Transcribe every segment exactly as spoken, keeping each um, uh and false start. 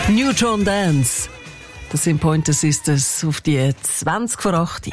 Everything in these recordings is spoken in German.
Neutron Dance. Das sind Pointer Sisters auf die zwanzig vor acht.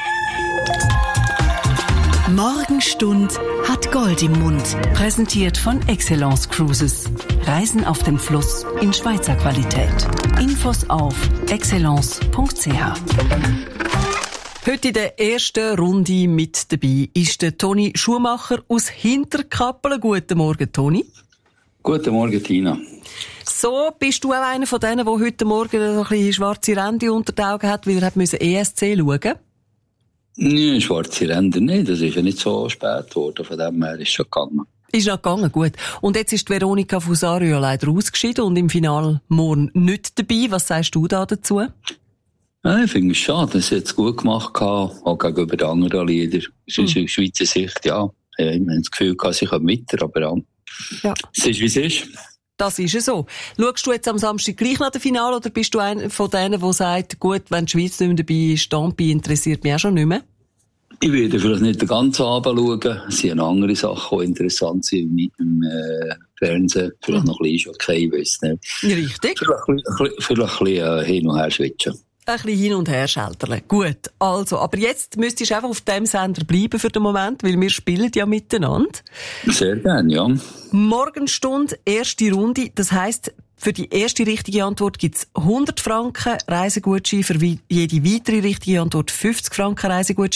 Morgenstund hat Gold im Mund. Präsentiert von Excellence Cruises. Reisen auf dem Fluss in Schweizer Qualität. Infos auf excellence punkt c h. Heute in der ersten Runde mit dabei ist der Toni Schumacher aus Hinterkappelen. Guten Morgen, Toni. Guten Morgen, Tina. So, bist du auch einer von denen, der heute Morgen so ein bisschen schwarze Ränder unter den Augen hat, weil er hat E S C schauen musste? Nein, schwarze Ränder nicht. Das ist ja nicht so spät geworden. Von dem her ist es schon gegangen. Ist noch gegangen, gut. Und jetzt ist Veronika Fusario leider ausgeschieden und im Finale morgen nicht dabei. Was sagst du da dazu? Ja, ich finde es schade, dass sie jetzt gut gemacht haben, auch gegenüber den anderen Liedern. Aus hm. Schweizer Sicht, ja. Ich habe das Gefühl, sie kommen weiter, aber ja. Es ist, wie es ist. Das ist es so. Schaust du jetzt am Samstag gleich nach dem Finale oder bist du einer von denen, der sagt, gut, wenn die Schweiz nicht mehr dabei ist, Stampi interessiert mich auch schon nicht mehr? Ich werde vielleicht nicht den ganzen Abend schauen. Es sind andere Sachen, die interessant sind mit dem äh, Fernsehen. Vielleicht noch ein bisschen okay, ich weiss nicht. Richtig. Vielleicht, vielleicht, vielleicht ein bisschen äh, hin und her switchen. Ein bisschen hin und her schelterle. Gut, also, aber jetzt müsstest du einfach auf dem Sender bleiben für den Moment, weil wir spielen ja miteinander. Sehr gerne, ja. Morgenstund, erste Runde. Das heisst, für die erste richtige Antwort gibt's hundert Franken Reisegutschein, für jede weitere richtige Antwort fünfzig Franken Reisegutschein.